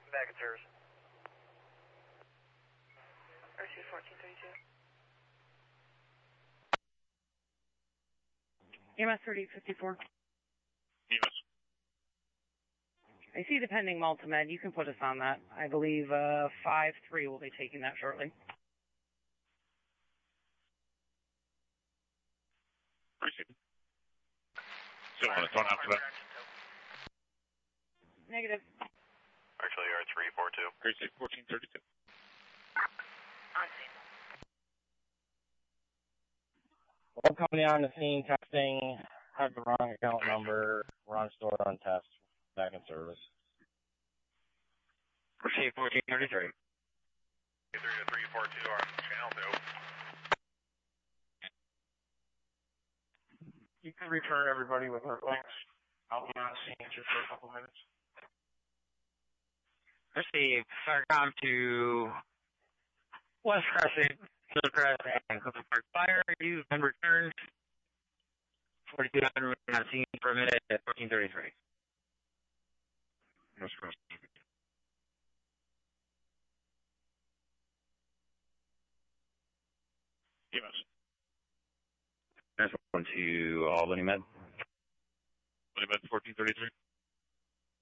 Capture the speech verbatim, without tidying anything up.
Back in service. R C fourteen thirty-two. E M S thirty fifty-four. E M S. I see the pending multimed. You can put us on that. I believe uh, five three will be taking that shortly. Appreciate it. Still on the phone after that. Negative. Actually, R three four two. Appreciate fourteen thirty-two. On scene. Well, coming on the scene, testing, have the wrong account number, wrong store on test, back in service. Proceed fourteen thirty-three. three to three four two on channel two. You can return everybody with her links. I'll be on scene just for a couple minutes. Receive Starcom to West Crescent, Hillcrest, and Clifton Park Fire. You've been returned. forty-two hundred on scene for a minute at fourteen thirty-three. West Coast. E M S. That's one to Albany Med. Albany Med fourteen thirty-three.